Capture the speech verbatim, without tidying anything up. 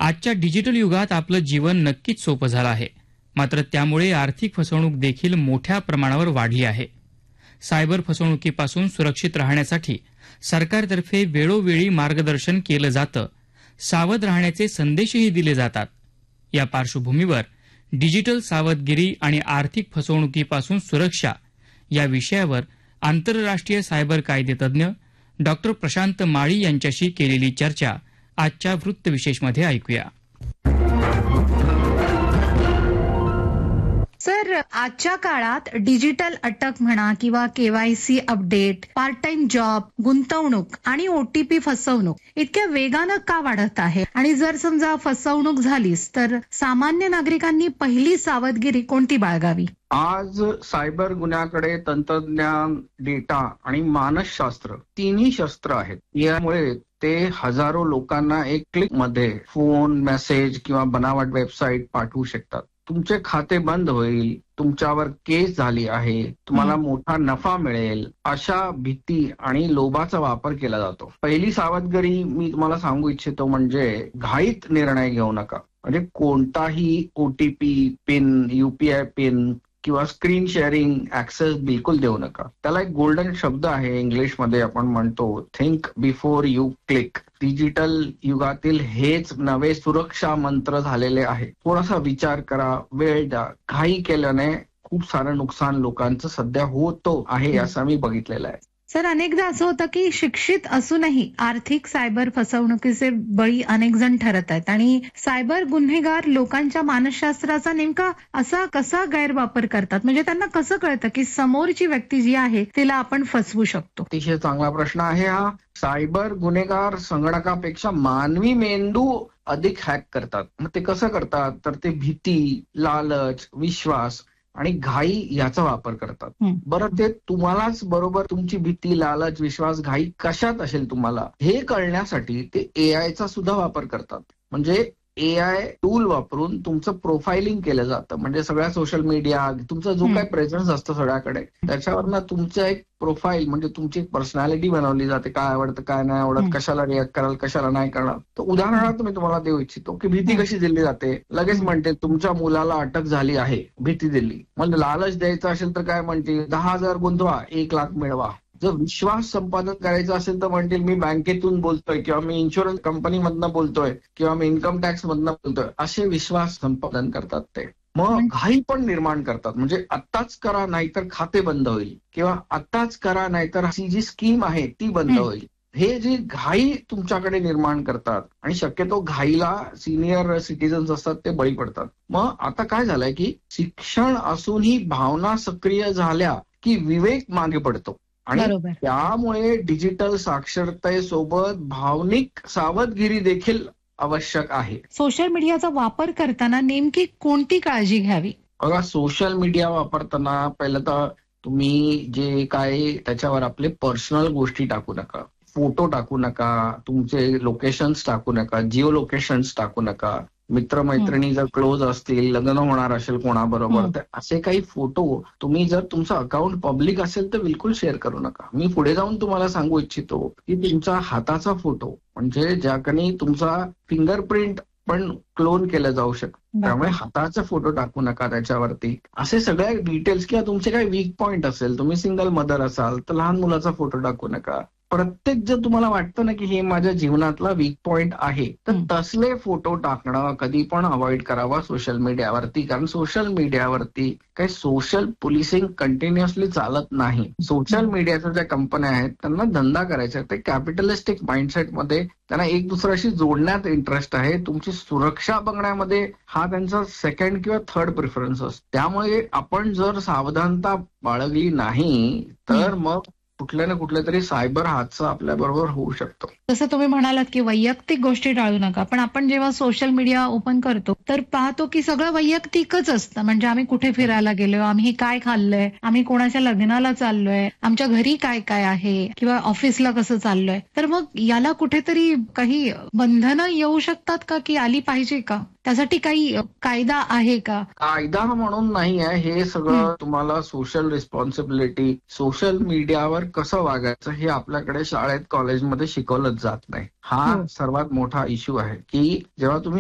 आजच्या डिजिटल युगात आपलं जीवन नक्कीच सोपं झालं आहे, मात्र त्यामुळे आर्थिक फसवणूक देखील मोठ्या प्रमाणावर वाढली आहे. सायबर फसवणुकीपासून सुरक्षित राहण्यासाठी सरकारतर्फे वेळोवेळी मार्गदर्शन केलं जातं, सावध राहण्याचे संदेशही दिले जातात. या पार्श्वभूमीवर डिजिटल सावधगिरी आणि आर्थिक फसवणुकीपासून सुरक्षा या विषयावर आंतरराष्ट्रीय सायबर कायदेतज्ञ डॉक्टर प्रशांत माळी यांच्याशी केलेली चर्चा आजच्या वृत्तविशेषमध्ये ऐकूया. सर, आजच्या काळात डिजिटल अटक म्हणा किंवा KYC update, part time job, गुंतवणूक आणि ओटीपी फसवणूक इतक्या वेगानं का वाढत आहे? आणि जर समजा फसवणूक झालीच तर सामान्य नागरिकांनी पहिली सावधगिरी कोणती बाळगावी? आज सायबर गुन्ह्याकडे तंत्रज्ञान, डेटा आणि मानसशास्त्र तिन्ही शस्त्र आहेत. यामुळे ते हजारो लोकांना एक क्लिक मध्ये फोन, मेसेज किंवा बनावट वेबसाईट पाठवू शकतात. तुमचे खाते बंद होईल, तुमच्यावर केस झाली आहे, तुम्हाला मोठा नफा मिळेल, अशा भीती आणि लोभाचा वापर केला जातो. पहिली सावधगिरी मी तुम्हाला सांगू इच्छितो म्हणजे घाईत निर्णय घेऊ नका. म्हणजे कोणताही ओटीपी, पिन, युपीआय पिन किंवा स्क्रीन शेअरिंग ऍक्सेस बिलकुल देऊ नका. त्याला एक गोल्डन शब्द आहे इंग्लिशमध्ये, आपण म्हणतो think before you click. Digital युगातील हेच नवे सुरक्षा मंत्र झालेले आहे. थोडासा विचार करा, वेळ द्या. घाई केल्याने खूप सारं नुकसान लोकांचं सध्या होतो आहे असं मी बघितलेलं आहे. सर, अनेकदा असं होतं की शिक्षित असूनही आर्थिक सायबर फसवणुकीचे बळी अनेक जण ठरत आहेत आणि सायबर गुन्हेगार लोकांच्या मानसशास्त्राचा नेमका असा कसा गैरवापर करतात? म्हणजे त्यांना कसं कळतं की समोरची व्यक्ती जी आहे तिला आपण फसवू शकतो? अतिशय चांगला प्रश्न आहे हा. सायबर गुन्हेगार संगणकापेक्षा मानवी मेंदू अधिक हॅक करतात. मग ते कसं करतात? तर ते भीती, लालच, विश्वास आणि घाई याचा वापर करतात. बरं, ते तुम्हालाच बरोबर तुमची भीती, लालच, विश्वास, घाई कशात असेल तुम्हाला हे कळण्यासाठी ते एआयचा सुद्धा वापर करतात. म्हणजे एआय टूल वापरून तुमचं प्रोफाइलिंग केलं जातं. म्हणजे सगळ्या सोशल मीडिया, तुमचा जो काही प्रेझेन्स असतो सगळ्याकडे, त्याच्यावरनं तुमचं एक प्रोफाईल म्हणजे तुमची एक पर्सनॅलिटी बनवली जाते. काय आवडतं, काय नाही आवडत, कशाला रिॲक्ट कराल, कशाला नाही करणार. तर उदाहरणार्थ मी तुम्हाला देऊ इच्छितो की भीती कशी दिली जाते. लगेच म्हणते तुमच्या मुलाला अटक झाली आहे, भीती दिली. म्हणजे लालच द्यायचं असेल तर काय म्हणते, दहा हजार गुंतवा, एक लाख मिळवा. जर विश्वास संपादन करायचा असेल तर म्हणतील मी बँकेतून बोलतोय किंवा मी इन्शुरन्स कंपनीमधनं बोलतोय किंवा मी इन्कम टॅक्स मधनं बोलतोय. असे विश्वास संपादन करतात ते. मग घाई पण निर्माण करतात. म्हणजे आत्ताच करा नाहीतर खाते बंद होईल किंवा आत्ताच करा नाहीतर ही जी स्कीम आहे ती बंद होईल. हे जी घाई तुमच्याकडे निर्माण करतात आणि शक्यतो घाईला सिनियर सिटीजन्स असतात ते बळी पडतात. मग आता काय झालंय की शिक्षण असूनही भावना सक्रिय झाल्या की विवेक मागे पडतो आणि त्यामुळे डिजिटल साक्षरतेसोबत भावनिक सावधगिरी देखील आवश्यक आहे. सोशल मीडियाचा वापर करताना नेमकी कोणती काळजी घ्यावी? बघा, सोशल मीडिया वापरताना पहिलं तर तुम्ही जे काय त्याच्यावर आपले पर्सनल गोष्टी टाकू नका, फोटो टाकू नका, तुमचे लोकेशन्स टाकू नका, जिओ लोकेशन्स टाकू नका. मित्रमैत्रिणी जर क्लोज असतील, लग्न होणार असेल कोणाबरोबर, तर असे काही फोटो तुम्ही जर तुमचं अकाउंट पब्लिक असेल तर बिलकुल शेअर करू नका. मी पुढे जाऊन तुम्हाला सांगू इच्छितो की तुमचा हाताचा फोटो म्हणजे ज्याकडे तुमचा फिंगरप्रिंट पण क्लोन केलं जाऊ शकतं, त्यामुळे हाताचा फोटो टाकू नका त्याच्यावरती. असे सगळे डिटेल्स किंवा तुमचे काही वीक पॉइंट असेल, तुम्ही सिंगल मदर असाल तर लहान मुलाचा फोटो टाकू नका. प्रत्येक जर तुम्हाला वाटतं ना की हे माझ्या जीवनातला वीक पॉइंट आहे तर तसले फोटो टाकणं कधी पण अवॉइड करावा सोशल मीडियावरती. कारण सोशल मीडियावरती काही सोशल पोलिसिंग कंटिन्युअसली चालत नाही. सोशल मीडियाच्या ज्या कंपन्या आहेत त्यांना धंदा करायचा, ते कॅपिटलिस्टिक माइंडसेटमध्ये त्यांना एक दुसऱ्याशी जोडण्यात इंटरेस्ट आहे. तुमची सुरक्षा बघण्यामध्ये हा त्यांचा सेकंड किंवा थर्ड प्रिफरन्स असतो. त्यामुळे आपण जर सावधानता बाळगली नाही तर मग कुठल्या ना कुठल्या तरी सायबर हादसा आपल्या बरोबर होऊ शकतो. जसं तुम्ही म्हणालात की वैयक्तिक गोष्टी टाळू नका, पण आपण जेव्हा सोशल मीडिया ओपन करतो तर पाहतो की सगळं वैयक्तिकच असतं. म्हणजे आम्ही कुठे फिरायला गेलो, आम्ही काय खाल्लंय, आम्ही कोणाच्या लग्नाला चाललोय, आमच्या घरी काय काय आहे किंवा ऑफिसला कसं चाललोय. तर मग याला कुठेतरी काही बंधनं येऊ शकतात का की आली पाहिजे का? त्यासाठी काही कायदा आहे का? कायदा म्हणून नाही आहे हे सगळं. तुम्हाला सोशल रिस्पॉन्सिबिलिटी, सोशल मीडियावर कसं वागायचं हे आपल्याकडे शाळेत, कॉलेजमध्ये शिकवलंच जात नाही. हा सर्वात मोठा इश्यू आहे की जेव्हा तुम्ही